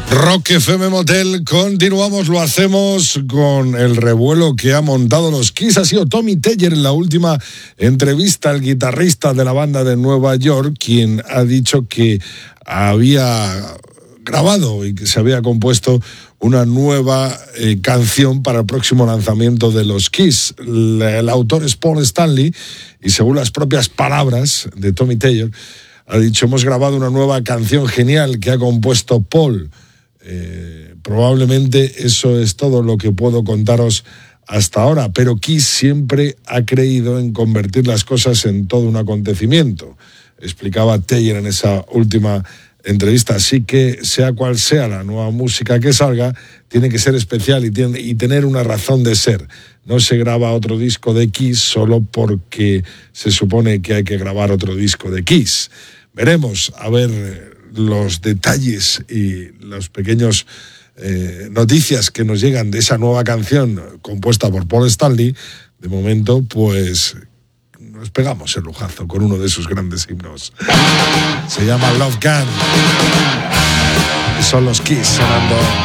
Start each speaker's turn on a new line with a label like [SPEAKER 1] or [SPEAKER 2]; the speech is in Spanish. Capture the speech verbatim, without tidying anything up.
[SPEAKER 1] Rock F M Motel, continuamos, lo hacemos con el revuelo que ha montado los Kiss. Ha sido Tommy Thayer en la última entrevista, el guitarrista de la banda de Nueva York, quien ha dicho que había grabado y que se había compuesto una nueva eh, canción para el próximo lanzamiento de los Kiss. El, el autor es Paul Stanley y según las propias palabras de Tommy Thayer, ha dicho: hemos grabado una nueva canción genial que ha compuesto Paul. Eh, probablemente eso es todo lo que puedo contaros hasta ahora, pero Kiss siempre ha creído en convertir las cosas en todo un acontecimiento, explicaba Thayer en esa última entrevista. Así que sea cual sea la nueva música que salga, tiene que ser especial y, tiene, y tener una razón de ser. No se graba otro disco de Kiss solo porque se supone que hay que grabar otro disco de Kiss. Veremos, a ver los detalles y los pequeños eh, noticias que nos llegan de esa nueva canción compuesta por Paul Stanley. De momento, pues nos pegamos el lujazo con uno de sus grandes himnos. Se llama Love Gun. Y son los Kiss sonando.